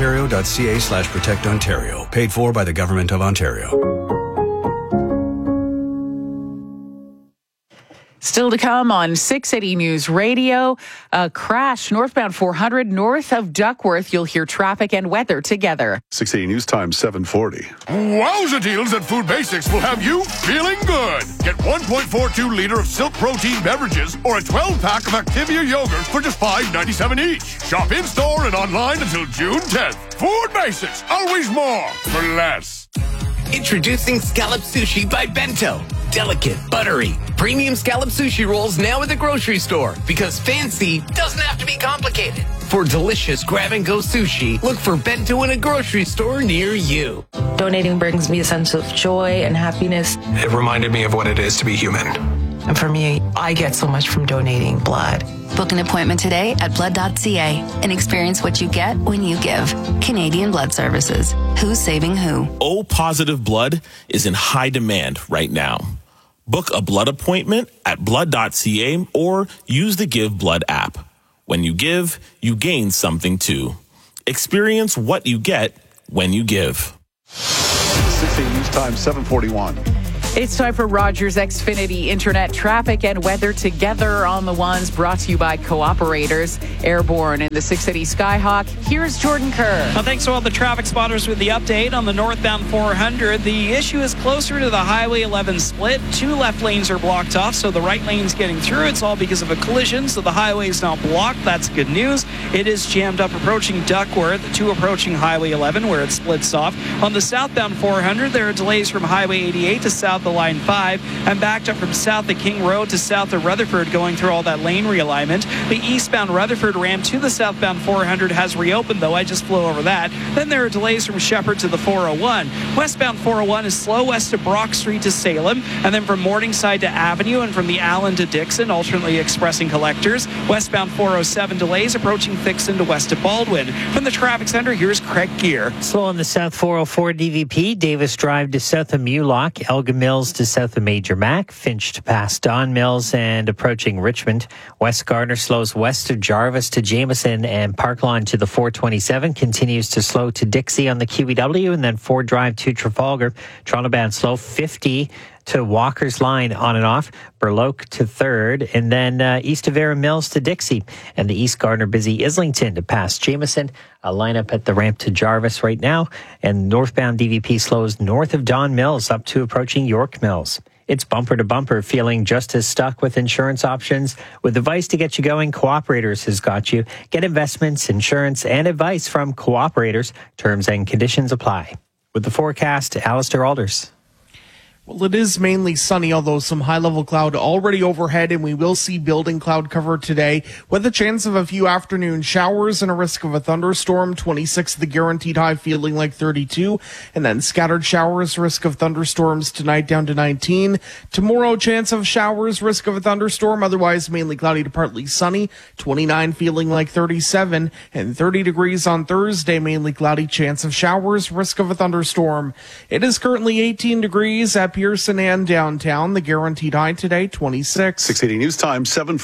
ontario.ca/protectontario. Paid for by the Government of Ontario. Still Still to come on 680 News Radio, a crash northbound 400 north of Duckworth. You'll hear traffic and weather together. 680 News Time 740. Wowza deals at Food Basics will have you feeling good. Get 1.42 liter of Silk protein beverages or a 12-pack of Activia yogurt for just $5.97 each. Shop in-store and online until June 10th. Food Basics, always more for less. Introducing Scallop Sushi by Bento. Delicate, buttery, premium scallop sushi rolls now at the grocery store because fancy doesn't have to be complicated. For delicious grab-and-go sushi, look for Bento in a grocery store near you. Donating brings me a sense of joy and happiness. It reminded me of what it is to be human. And for me, I get so much from donating blood. Book an appointment today at blood.ca and experience what you get when you give. Canadian Blood Services. Who's saving who? O-positive blood is in high demand right now. Book a blood appointment at blood.ca or use the Give Blood app. When you give, you gain something too. Experience what you get when you give. 680 News Time 741. It's time for Rogers Xfinity Internet traffic and weather together on the ones, brought to you by Cooperators. Airborne in the 680 Skyhawk. Here's Jordan Kerr. Well, thanks to all the traffic spotters with the update on the northbound 400. The issue is closer to the Highway 11 split. 2 left lanes are blocked off, so the right lane's getting through. It's all because of a collision, so the highway is now blocked. That's good news. It is jammed up approaching Duckworth, 2 approaching Highway 11 where it splits off. On the southbound 400, there are delays from Highway 88 to south of Line 5 and backed up from south of King Road to south of Rutherford, going through all that lane realignment. The eastbound Rutherford ramp to the southbound 400 has reopened, though. I just flew over that. Then there are delays from Shepherd to the 401. Westbound 401 is slow west of Brock Street to Salem, and then from Morningside to Avenue and from the Allen to Dixon, alternately expressing collectors. Westbound 407 delays approaching Thixon to west of Baldwin. From the traffic center, here's Craig Gear. Slow on the south 404 DVP, Davis Drive to south of Mulock, Elgin Mills to south of Major Mac, Finch to past Don Mills and approaching Richmond. West Gardner slows west of Jarvis to Jameson, and Parklawn to the 427 continues to slow to Dixie on the QEW, and then Ford Drive to Trafalgar. Toronto bound slow 50 to Walker's Line on and off, Burloak to 3rd, and then east of Aaron Mills to Dixie, and the East Gardner busy Islington to pass Jameson. A lineup at the ramp to Jarvis right now, and northbound DVP slows north of Don Mills up to approaching York Mills. It's bumper to bumper, feeling just as stuck with insurance options. With advice to get you going, Cooperators has got you. Get investments, insurance, and advice from Cooperators. Terms and conditions apply. With the forecast, Alistair Alders. Well, it is mainly sunny, although some high-level cloud already overhead, and we will see building cloud cover today with a chance of a few afternoon showers and a risk of a thunderstorm. 26 the guaranteed high, feeling like 32, and then scattered showers, risk of thunderstorms tonight down to 19. Tomorrow, chance of showers, risk of a thunderstorm, otherwise mainly cloudy to partly sunny. 29 feeling like 37, and 30 degrees on Thursday, mainly cloudy, chance of showers, risk of a thunderstorm. It is currently 18 degrees at Pearson and downtown. The guaranteed high today, 26. 680 News Time,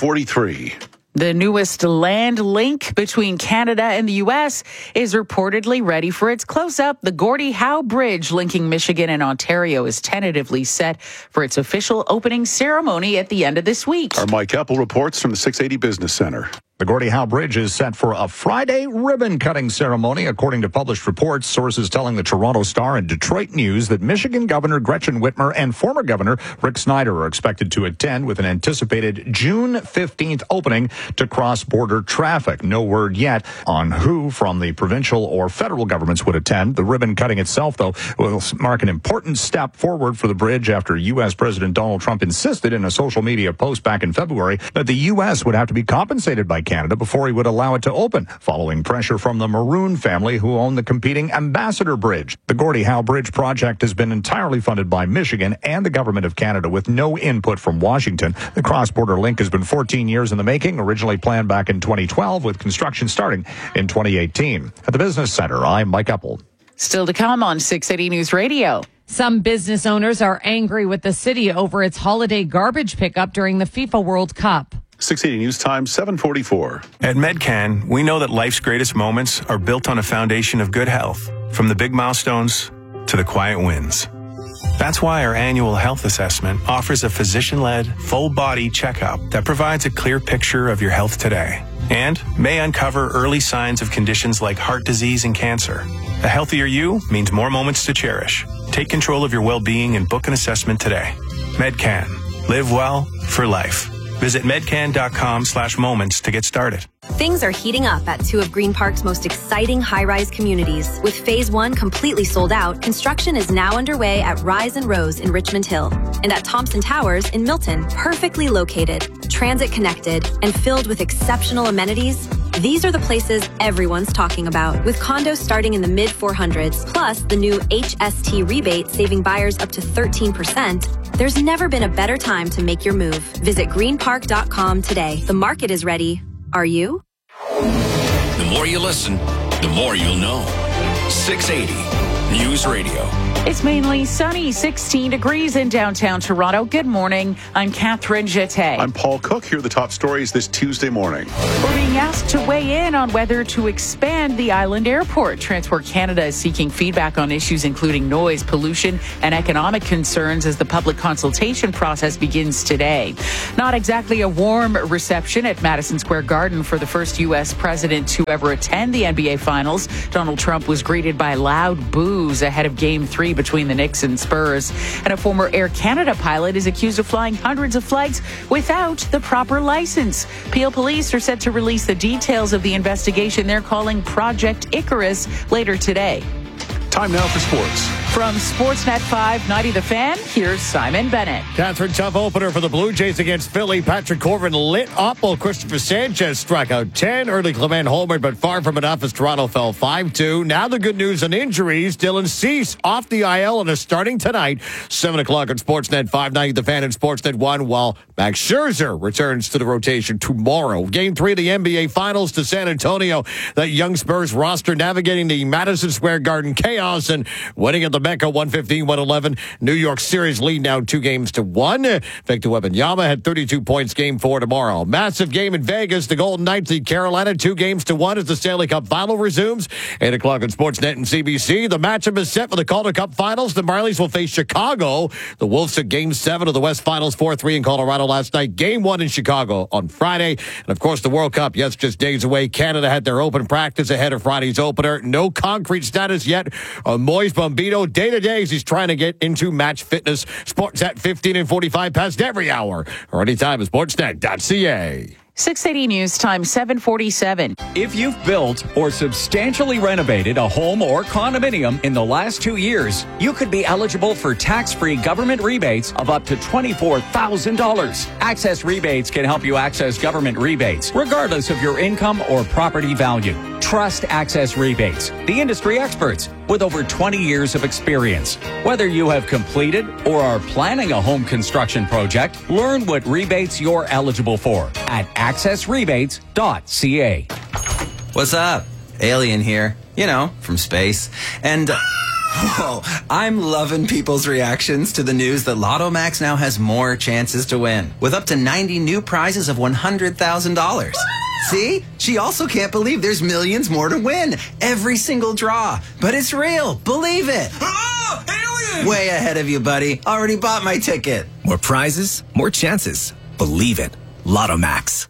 743. The newest land link between Canada and the U.S. is reportedly ready for its close-up. The Gordie Howe Bridge linking Michigan and Ontario is tentatively set for its official opening ceremony at the end of this week. Our Mike Eppel reports from the 680 Business Center. The Gordie Howe Bridge is set for a Friday ribbon-cutting ceremony, according to published reports. Sources telling the Toronto Star and Detroit News that Michigan Governor Gretchen Whitmer and former Governor Rick Snyder are expected to attend, with an anticipated June 15th opening to cross-border traffic. No word yet on who from the provincial or federal governments would attend. The ribbon-cutting itself, though, will mark an important step forward for the bridge after U.S. President Donald Trump insisted in a social media post back in February that the U.S. would have to be compensated by Canada before he would allow it to open, following pressure from the Maroon family, who own the competing Ambassador Bridge. The Gordie Howe Bridge project has been entirely funded by Michigan and the government of Canada, with no input from Washington. The cross-border link has been 14 years in the making, originally planned back in 2012, with construction starting in 2018. At the Business Center, I'm Mike Eppel. Still to come on 680 News Radio. Some business owners are angry with the city over its holiday garbage pickup during the FIFA World Cup. 680 News Time, 744. At Medcan, we know that life's greatest moments are built on a foundation of good health, from the big milestones to the quiet wins. That's why our annual health assessment offers a physician-led, full-body checkup that provides a clear picture of your health today and may uncover early signs of conditions like heart disease and cancer. A healthier you means more moments to cherish. Take control of your well-being and book an assessment today. Medcan. Live well for life. Visit medcan.com/moments to get started. Things are heating up at two of Green Park's most exciting high-rise communities. With Phase 1 completely sold out, construction is now underway at Rise and Rose in Richmond Hill and at Thompson Towers in Milton. Perfectly located, transit-connected, and filled with exceptional amenities, these are the places everyone's talking about. With condos starting in the mid-400s, plus the new HST rebate saving buyers up to 13%, there's never been a better time to make your move. Visit greenpark.com today. The market is ready. Are you? The more you listen, the more you'll know. 680 News Radio. It's mainly sunny, 16 degrees in downtown Toronto. Good morning. I'm Catherine Jeté. I'm Paul Cook. Here are the top stories this Tuesday morning. We're being asked to weigh in on whether to expand the island airport. Transport Canada is seeking feedback on issues including noise, pollution, and economic concerns as the public consultation process begins today. Not exactly a warm reception at Madison Square Garden for the first U.S. president to ever attend the NBA Finals. Donald Trump was greeted by loud boos ahead of Game 3 between the Knicks and Spurs. And a former Air Canada pilot is accused of flying hundreds of flights without the proper license. Peel police are set to release the details of the investigation they're calling Project Icarus later today. Time now for sports. From Sportsnet 590 The Fan, here's Simon Bennett. Catherine, tough opener for the Blue Jays against Philly. Patrick Corbin lit up while Christopher Sanchez struck out 10. Early Clement homered, but far from enough as Toronto fell 5-2. Now the good news on injuries. Dylan Cease off the IL and is starting tonight. 7 o'clock on Sportsnet 590 The Fan and Sportsnet 1, while Max Scherzer returns to the rotation tomorrow. Game 3 of the NBA Finals to San Antonio. That young Spurs roster navigating the Madison Square Garden chaos and winning at the Mecca 115-111. New York series lead now 2-1. Victor Wembanyama had 32 points. Game 4 tomorrow. Massive game in Vegas. The Golden Knights lead Carolina 2-1 as the Stanley Cup final resumes. 8 o'clock on Sportsnet and CBC. The matchup is set for the Calder Cup finals. The Marlies will face Chicago. The Wolves took Game 7 of the West Finals 4-3 in Colorado last night. Game 1 in Chicago on Friday. And of course the World Cup, yes, just days away. Canada had their open practice ahead of Friday's opener. No concrete status yet on Moise Bombito. Day-to-day as he's trying to get into match fitness. Sports at 15 and 45 past every hour or anytime at sportsnet.ca. 680 News Time, 747. If you've built or substantially renovated a home or condominium in the last 2 years, you could be eligible for tax-free government rebates of up to $24,000. Access Rebates can help you access government rebates, regardless of your income or property value. Trust Access Rebates, the industry experts with over 20 years of experience. Whether you have completed or are planning a home construction project, learn what rebates you're eligible for at accessrebates.ca. What's up? Alien here. You know, from space. And whoa, I'm loving people's reactions to the news that Lotto Max now has more chances to win, with up to 90 new prizes of $100,000. See? She also can't believe there's millions more to win. Every single draw. But it's real. Believe it. Oh, alien! Way ahead of you, buddy. Already bought my ticket. More prizes, more chances. Believe it. Lotto Max.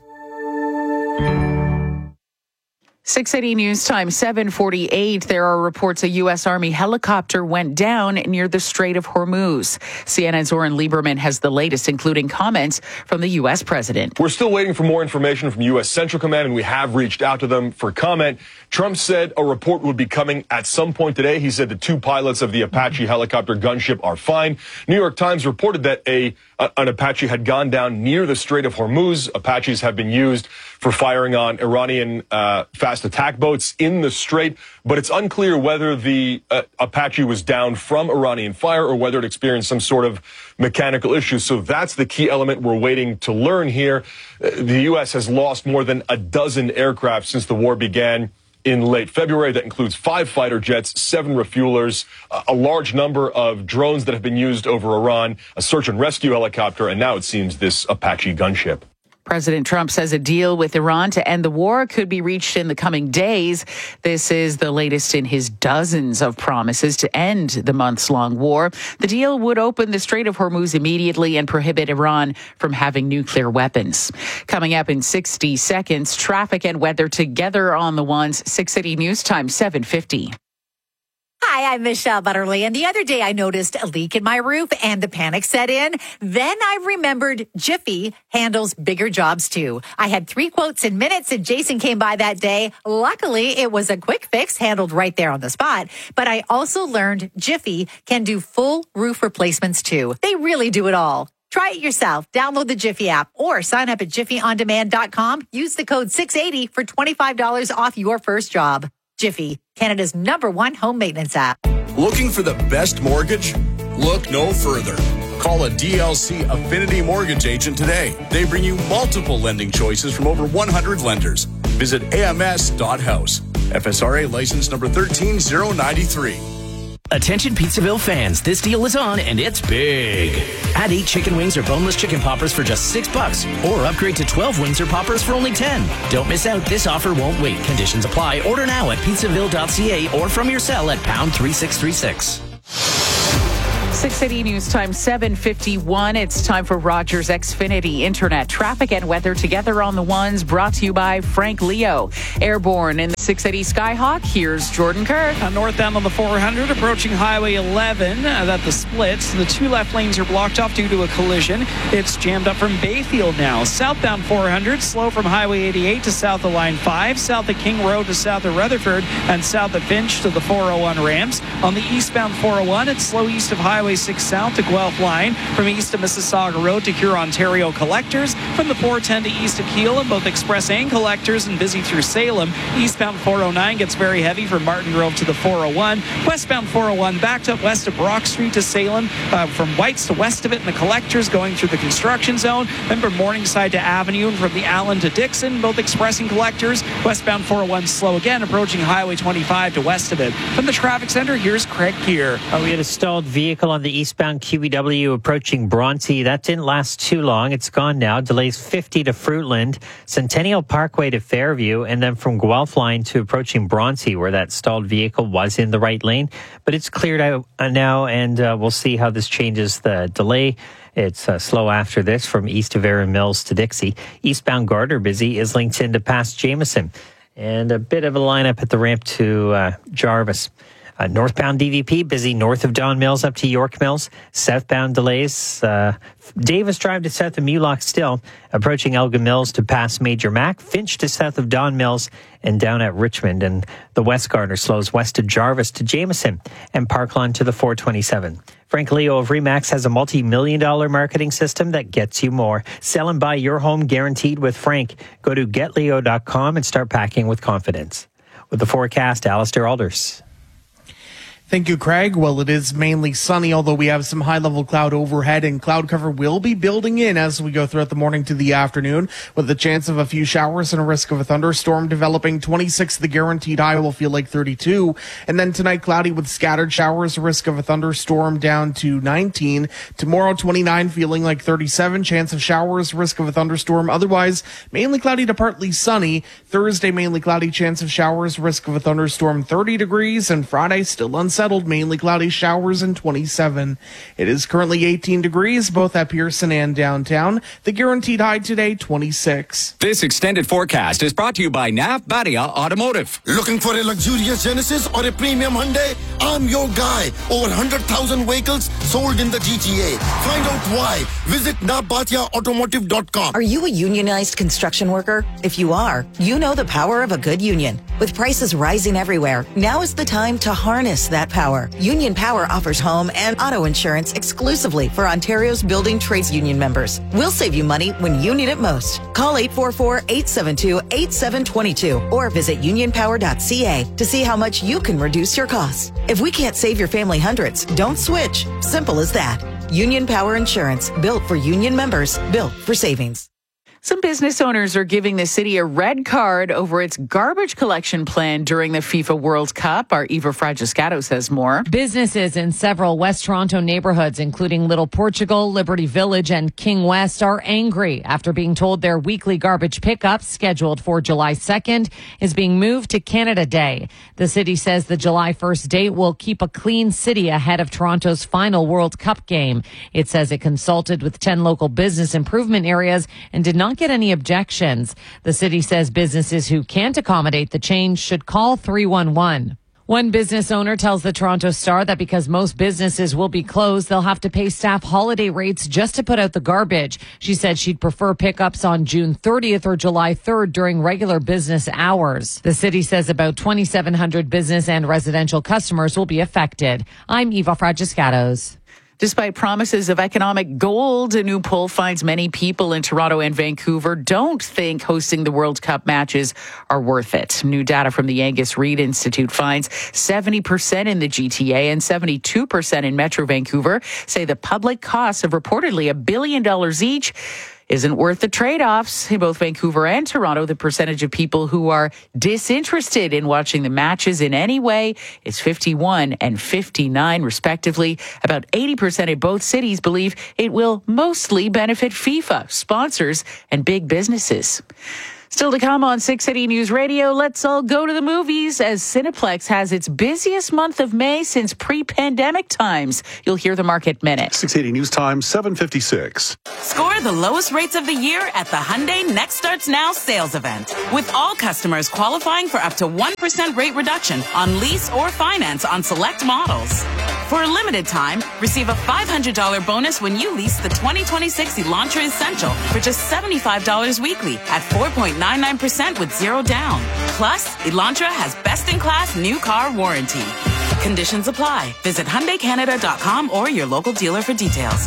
680 News Time, 748. There are reports a U.S. Army helicopter went down near the Strait of Hormuz. CNN's Oren Lieberman has the latest, including comments from the U.S. president. We're still waiting for more information from U.S. Central Command, and we have reached out to them for comment. Trump said a report would be coming at some point today. He said the two pilots of the Apache helicopter gunship are fine. New York Times reported that an Apache had gone down near the Strait of Hormuz. Apaches have been used for firing on Iranian fast attack boats in the Strait, but it's unclear whether the Apache was down from Iranian fire or whether it experienced some sort of mechanical issue. So that's the key element we're waiting to learn here. The U.S. has lost more than a dozen aircraft since the war began in late February. That includes 5 fighter jets, 7 refuelers, a large number of drones that have been used over Iran, a search and rescue helicopter, and now it seems this Apache gunship. President Trump says a deal with Iran to end the war could be reached in the coming days. This is the latest in his dozens of promises to end the months-long war. The deal would open the Strait of Hormuz immediately and prohibit Iran from having nuclear weapons. Coming up in 60 seconds, traffic and weather together on the ones. 680 News Time, 7:50. Hi, I'm Michelle Butterly, and the other day I noticed a leak in my roof and the panic set in. Then I remembered Jiffy handles bigger jobs too. I had 3 quotes in minutes and Jason came by that day. Luckily, it was a quick fix handled right there on the spot. But I also learned Jiffy can do full roof replacements too. They really do it all. Try it yourself. Download the Jiffy app or sign up at jiffyondemand.com. Use the code 680 for $25 off your first job. Jiffy, Canada's #1 home maintenance app. Looking for the best mortgage? Look no further. Call a DLC Affinity Mortgage agent today. They bring you multiple lending choices from over 100 lenders. Visit ams.house. FSRA license number 13093. Attention Pizzaville fans, this deal is on and it's big. Add 8 chicken wings or boneless chicken poppers for just $6 or upgrade to 12 wings or poppers for only $10. Don't miss out, this offer won't wait. Conditions apply. Order now at pizzaville.ca or from your cell at pound 3636. 680 News Time, 7:51. It's time for Rogers Xfinity Internet traffic and weather together on the ones, brought to you by Frank Leo. Airborne in the 680 Skyhawk. Here's Jordan Kirk. Northbound on the 400, approaching Highway 11 at the splits. The 2 left lanes are blocked off due to a collision. It's jammed up from Bayfield now. Southbound 400, slow from Highway 88 to south of Line 5, south of King Road to south of Rutherford, and south of Finch to the 401 ramps. On the eastbound 401, it's slow east of Highway 6 south to Guelph Line, from east of Mississauga Road to Huron-Ontario Collectors, from the 410 to east of Kiel and both Express and Collectors, and busy through Salem. Eastbound 409 gets very heavy from Martin Grove to the 401. Westbound 401 backed up west of Brock Street to Salem, from Whites to west of it in the Collectors going through the construction zone. Then from Morningside to Avenue and from the Allen to Dixon, both Express and Collectors. Westbound 401 slow again, approaching Highway 25 to west of it. From the traffic center, here's Craig Keir. We had a stalled vehicle on the eastbound QEW approaching Bronte. That didn't last too long. It's gone now. Delays 50 to Fruitland, Centennial Parkway to Fairview, and then from Guelph Line to approaching Bronte, where that stalled vehicle was in the right lane. But it's cleared out now, and we'll see how this changes the delay. It's slow after this from east of Erin Mills to Dixie. Eastbound Gardner busy is linked into past Jameson. And a bit of a lineup at the ramp to Jarvis. Northbound DVP busy north of Don Mills up to York Mills. Southbound delays. Davis Drive to south of Mulock still. Approaching Elgin Mills to past Major Mac. Finch to south of Don Mills and down at Richmond. And the West Gardner slows west of Jarvis to Jameson and Parklawn to the 427. Frank Leo of Remax has a multi-million-dollar marketing system that gets you more. Sell and buy your home guaranteed with Frank. Go to getleo.com and start packing with confidence. With the forecast, Alistair Alders. Thank you, Craig. Well, it is mainly sunny, although we have some high-level cloud overhead, and cloud cover will be building in as we go throughout the morning to the afternoon, with the chance of a few showers and a risk of a thunderstorm developing. 26, the guaranteed high will feel like 32. And then tonight, cloudy with scattered showers, a risk of a thunderstorm down to 19. Tomorrow, 29, feeling like 37. Chance of showers, risk of a thunderstorm. Otherwise, mainly cloudy to partly sunny. Thursday, mainly cloudy, chance of showers, risk of a thunderstorm, 30 degrees. And Friday, still unsettled, mainly cloudy, showers, and 27. It is currently 18 degrees, both at Pearson and downtown. The guaranteed high today, 26. This extended forecast is brought to you by Nav Badia Automotive. Looking for a luxurious Genesis or a premium Hyundai? I'm your guy. Over 100,000 vehicles sold in the GTA. Find out why. Visit navbatiaautomotive.com. Are you a unionized construction worker? If you are, you know the power of a good union. With prices rising everywhere, now is the time to harness that power. Union Power offers home and auto insurance exclusively for Ontario's building trades union members. We'll save you money when you need it most. Call 844-872-8722 or visit unionpower.ca to see how much you can reduce your costs. If we can't save your family hundreds, don't switch. Simple as that. Union Power Insurance, built for union members, built for savings. Some business owners are giving the city a red card over its garbage collection plan during the FIFA World Cup. Our Eva Fraggiscato says more. Businesses in several West Toronto neighborhoods, including Little Portugal, Liberty Village, and King West, are angry after being told their weekly garbage pickup, scheduled for July 2nd, is being moved to Canada Day. The city says the July 1st date will keep a clean city ahead of Toronto's final World Cup game. It says it consulted with 10 local business improvement areas and did not get any objections. The city says businesses who can't accommodate the change should call 311. One business owner tells the Toronto Star that because most businesses will be closed, they'll have to pay staff holiday rates just to put out the garbage. She said she'd prefer pickups on June 30th or July 3rd during regular business hours. The city says about 2,700 business and residential customers will be affected. I'm Eva Fraggiscato. Despite promises of economic gold, a new poll finds many people in Toronto and Vancouver don't think hosting the World Cup matches are worth it. New data from the Angus Reid Institute finds 70% in the GTA and 72% in Metro Vancouver say the public costs of reportedly $1 billion each isn't worth the trade-offs. In both Vancouver and Toronto, the percentage of people who are disinterested in watching the matches in any way is 51 and 59, respectively. About 80% in both cities believe it will mostly benefit FIFA, sponsors, and big businesses. Still to come on 680 News Radio, let's all go to the movies as Cineplex has its busiest month of May since pre-pandemic times. You'll hear the Market Minute. 680 News Time, 7:56. Score the lowest rates of the year at the Hyundai Next Starts Now sales event. With all customers qualifying for up to 1% rate reduction on lease or finance on select models. For a limited time, receive a $500 bonus when you lease the 2026 Elantra Essential for just $75 weekly at 4.99% with zero down. Plus, Elantra has best-in-class new car warranty. Conditions apply. Visit HyundaiCanada.com or your local dealer for details.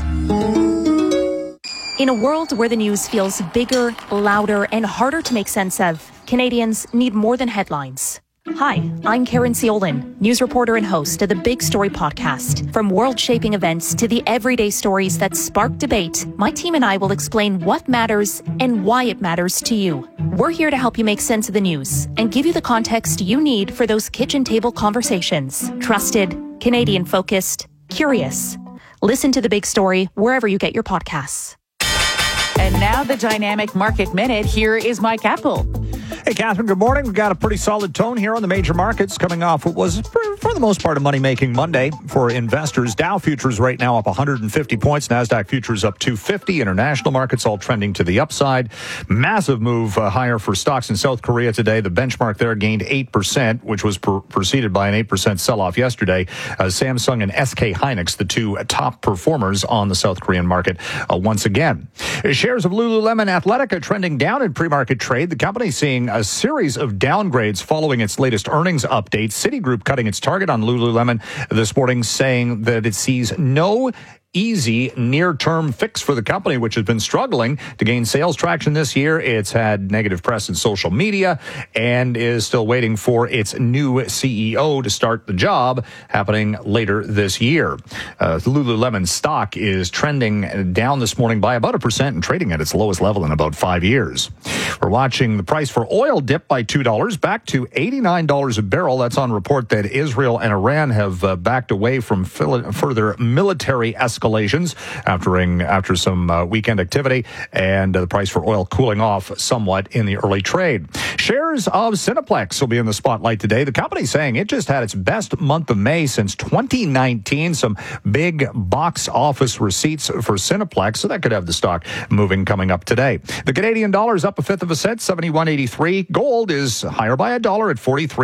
In a world where the news feels bigger, louder, and harder to make sense of, Canadians need more than headlines. Hi, I'm Karen Ciolin, news reporter and host of the Big Story podcast. From world-shaping events to the everyday stories that spark debate, my team and I will explain what matters and why it matters to you. We're here to help you make sense of the news and give you the context you need for those kitchen table conversations. Trusted, Canadian-focused, curious. Listen to The Big Story wherever you get your podcasts. And now the Dynamic Market Minute. Here is Mike Apple. Hey, Catherine, good morning. We've got a pretty solid tone here on the major markets coming off what was, for the most part, a money-making Monday for investors. Dow futures right now up 150 points. NASDAQ futures up 250. International markets all trending to the upside. Massive move higher for stocks in South Korea today. The benchmark there gained 8%, which was preceded by an 8% sell-off yesterday. Samsung and SK Hynix, the two top performers on the South Korean market once again. Shares of Lululemon Athletica trending down in pre-market trade. The company seeing a series of downgrades following its latest earnings update. Citigroup cutting its target on Lululemon this morning, saying that it sees no easy near-term fix for the company, which has been struggling to gain sales traction this year. It's had negative press in social media and is still waiting for its new CEO to start the job happening later this year. Lululemon stock is trending down this morning by about 1% and trading at its lowest level in about 5 years. We're watching the price for oil dip by $2 back to $89 a barrel. That's on report that Israel and Iran have backed away from further military escalations after some weekend activity, and the price for oil cooling off somewhat in the early trade. Shares of Cineplex will be in the spotlight today. The company saying it just had its best month of May since 2019. Some big box office receipts for Cineplex, so that could have the stock moving coming up today. The Canadian dollar is up a fifth of a cent, 71.83. Gold is higher by $1 at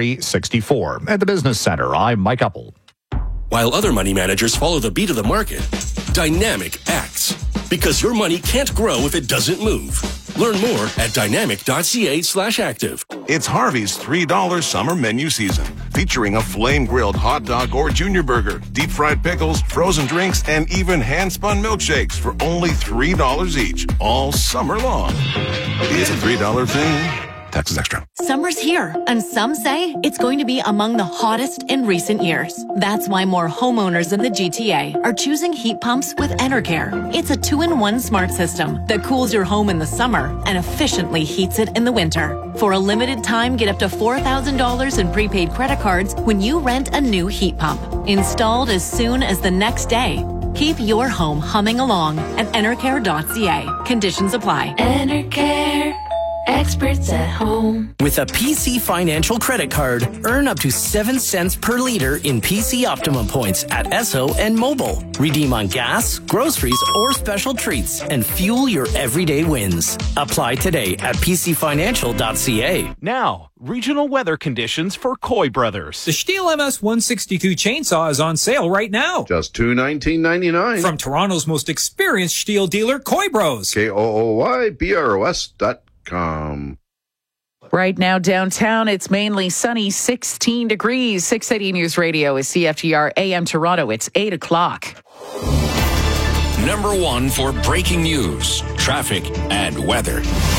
43.64. At the Business Center, I'm Mike Apple. While other money managers follow the beat of the market, Dynamic acts. Because your money can't grow if it doesn't move. Learn more at dynamic.ca/active. It's Harvey's $3 summer menu season, featuring a flame-grilled hot dog or junior burger, deep-fried pickles, frozen drinks, and even hand-spun milkshakes for only $3 each, all summer long. It's a $3 thing. Taxes extra. Summer's here, and some say it's going to be among the hottest in recent years. That's why more homeowners in the GTA are choosing heat pumps with Enercare. It's a 2-in-1 smart system that cools your home in the summer and efficiently heats it in the winter. For a limited time, get up to $4,000 in prepaid credit cards when you rent a new heat pump. Installed as soon as the next day. Keep your home humming along at Enercare.ca. Conditions apply. Enercare. Experts at home. With a PC Financial credit card, earn up to 7 cents per liter in PC Optimum points at Esso and Mobile. Redeem on gas, groceries, or special treats and fuel your everyday wins. Apply today at pcfinancial.ca. Now, regional weather conditions for Coy Brothers. The Stihl MS-162 chainsaw is on sale right now. Just $219.99. From Toronto's most experienced Stihl dealer, Coy Bros. KOOYBROS.com. Right now downtown, it's mainly sunny, 16 degrees. 680 News Radio is CFTR AM Toronto. It's 8 o'clock. Number 1 for breaking news, traffic, and weather.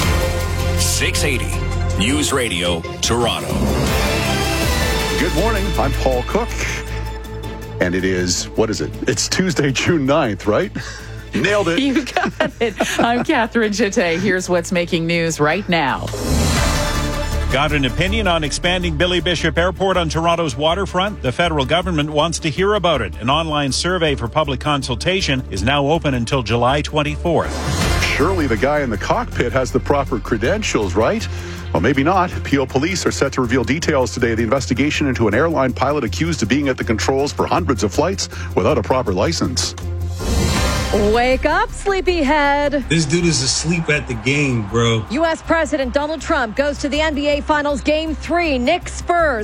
680 News Radio Toronto. Good morning. I'm Paul Cook. And it is, what is it? It's Tuesday, June 9th, right? Nailed it. You got it. I'm Catherine Jette. Here's what's making news right now. Got an opinion on expanding Billy Bishop Airport on Toronto's waterfront? The federal government wants to hear about it. An online survey for public consultation is now open until July 24th. Surely the guy in the cockpit has the proper credentials, right? Well, maybe not. Peel Police are set to reveal details today of the investigation into an airline pilot accused of being at the controls for hundreds of flights without a proper license. Wake up, sleepyhead. This dude is asleep at the game, bro. U.S. President Donald Trump goes to the NBA Finals Game 3. Knicks Spurs.